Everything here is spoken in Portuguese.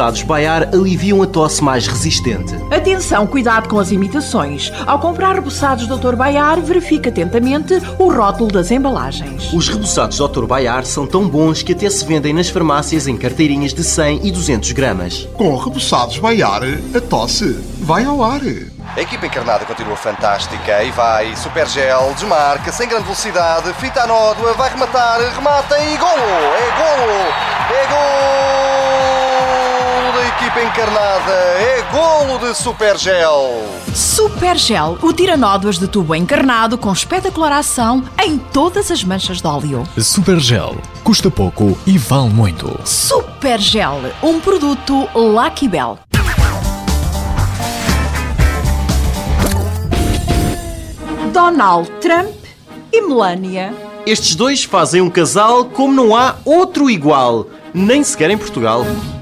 reboçados Baiar aliviam a tosse mais resistente. Atenção, cuidado com as imitações. Ao comprar reboçados Dr. Baiar, verifique atentamente o rótulo das embalagens. Os reboçados Dr. Baiar são tão bons que até se vendem nas farmácias em carteirinhas de 100 e 200 gramas. Com reboçados Baiar, a tosse vai ao ar. A equipa encarnada continua fantástica e vai. Supergel, desmarca, sem grande velocidade, fita a nódoa, vai rematar, remata e golo! É golo! É golo da equipa encarnada! É golo de Supergel! Supergel, o tiranódoas de tubo encarnado com espetacular ação em todas as manchas de óleo. Supergel, custa pouco e vale muito. Supergel, um produto Lucky Bell. Donald Trump e Melania. Estes dois fazem um casal como não há outro igual, nem sequer em Portugal.